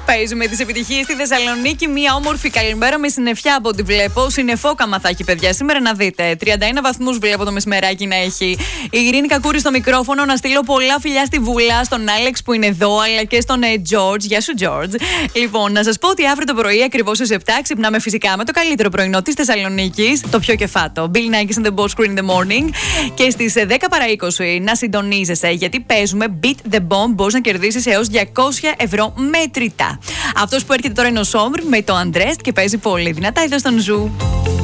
Παίζουμε τις επιτυχίες στη Θεσσαλονίκη. Μία όμορφη καλημέρα με συννεφιά από ό,τι βλέπω. Συννεφόκαμα θα έχει, παιδιά, σήμερα να δείτε. 31 βαθμούς βλέπω το μεσημεράκι να έχει. Η Ειρήνη Κακούρη στο μικρόφωνο. Να στείλω πολλά φιλιά στη Βουλά, στον Άλεξ που είναι εδώ, αλλά και στον George. Γεια σου, George. Λοιπόν, να σας πω ότι αύριο το πρωί, ακριβώς στις 7, ξυπνάμε φυσικά με το καλύτερο πρωινό της Θεσσαλονίκης. Το πιο κεφάτο. Bill Nackis and the Boss Crew in the morning. Και στις 10 παρά 20 να συντονίζεσαι, γιατί παίζουμε Beat the Bomb. Μπορείς να κερδίσεις έως 200 ευρώ μετρητά. Αυτός που έρχεται τώρα είναι ο Σόμπρ με το Undressed και παίζει πολύ δυνατά εδώ στον Ζου.